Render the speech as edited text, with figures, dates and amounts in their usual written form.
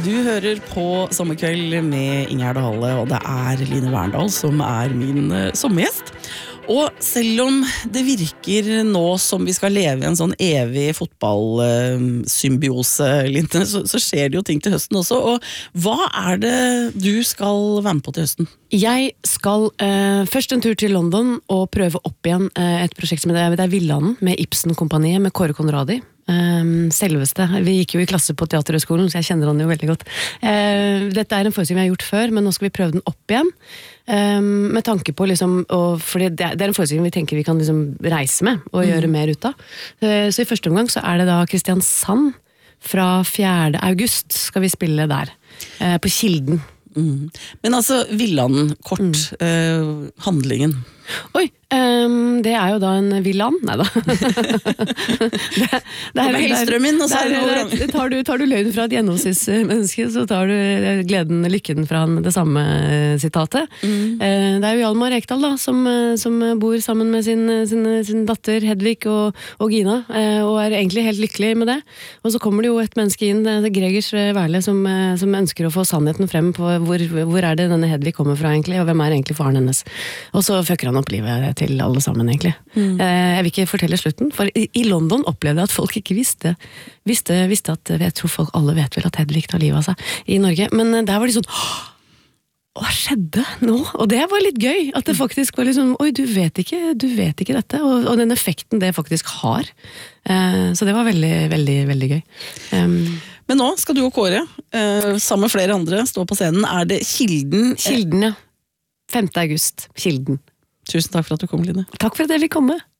Du hører på Sommerkveld med Ingjerd Hale, og det Line Verndal som min sommergjest. Og selv om det virker nå som vi skal leve i en sånn evig fotballsymbiose, Line, så skjer det jo ting til høsten også. Og hva det du skal være med på til høsten? Jeg skal først en tur til London og prøve opp igjen et prosjekt som det Villanden, med Ibsen-kompaniet, med Kåre Conradi. Selveste. Vi gikk jo i klasse på Teaterhøgskolen, så jeg kjenner han jo veldig godt. Dette en forestilling vi har gjort før, men nå skal vi prøve den opp igjen. Med tanke på liksom, fordi det en forestilling vi tenker vi kan liksom reise med og gjøre mer ut av. Så i første omgang så det da Kristiansand. Fra 4. august skal vi spille der, på Kilden. Men altså, Villanden, kort, handlingen. Oi, det jo da en villan? Neida. det Hellstrømmen, og så tar du løgn fra et gjennomsnittsmenneske, så tar du gleden, lykken fra det samme sitatet. Det jo Hjalmar Ekdal da, som bor sammen med sin datter Hedvig og Gina, og egentlig helt lykkelig med det. Og så kommer det jo et menneske inn, Gregers Værle, som ønsker å få sannheten frem på hvor det denne Hedvig kommer fra egentlig, og hvem egentlig faren hennes. Og så fucker han opp livet til alle sammen egentlig. Jeg vil ikke fortelle slutten, for i London opplevde jeg at folk ikke visste at, jeg tror folk alle vet vel at Hedvig tar livet av seg i Norge, men der var de sånn, hva skjedde nå? Og det var litt gøy, at det faktisk var liksom, oi, du vet ikke dette, og den effekten det faktisk har. Så det var veldig, veldig, veldig gøy. Men nå skal du og Kåre, sammen med flere andre, stå på scenen. Det Kilden? Kilden, ja. 5. august, Kilden. Tusen takk for at du kom, Line. Takk for at jeg fikk komme.